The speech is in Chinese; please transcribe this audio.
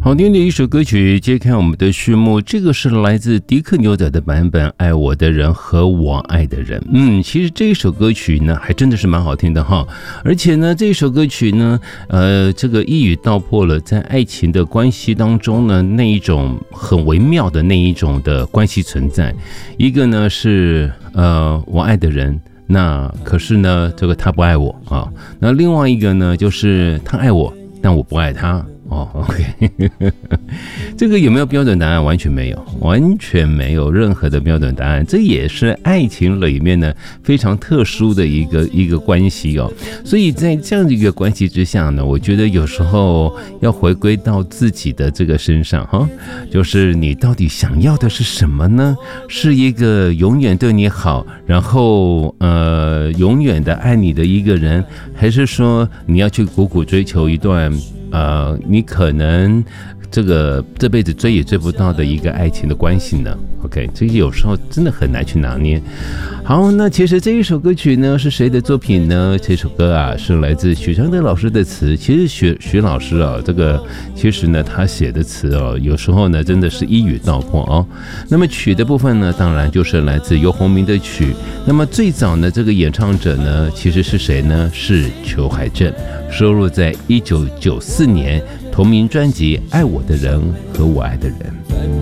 好听的一首歌曲揭开我们的序幕，这个是来自迪克牛仔的版本，爱我的人和我爱的人。其实这一首歌曲呢还真的是蛮好听的哈，而且呢这一首歌曲呢这个一语道破了在爱情的关系当中呢那一种很微妙的那一种的关系存在。一个呢是我爱的人，那可是呢这个他不爱我啊，那另外一个呢就是他爱我但我不爱他。OK 这个有没有标准答案？完全没有，完全没有任何的标准答案。这也是爱情里面呢非常特殊的一个关系哦。所以在这样的一个关系之下呢，我觉得有时候要回归到自己的这个身上哈，就是你到底想要的是什么呢？是一个永远对你好，然后永远的爱你的一个人，还是说你要去苦苦追求一段你可能这辈子追也追不到的一个爱情的关系呢 ？OK， 这有时候真的很难去拿捏。好，那其实这一首歌曲呢是谁的作品呢？这首歌啊是来自许常德老师的词。其实许老师啊，这个其实呢他写的词哦，有时候呢真的是一语道破哦。那么曲的部分呢，当然就是来自游鸿明的曲。那么最早呢这个演唱者呢其实是谁呢？是裘海正，收录在1994年同名专辑《爱我的人和我爱的人》。